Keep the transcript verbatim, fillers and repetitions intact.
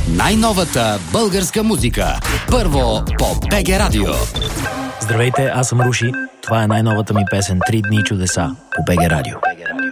Най-новата българска музика. Първо по БГ Радио. Здравейте, аз съм Руши. Това е най-новата ми песен «Три дни чудеса» по БГ Радио.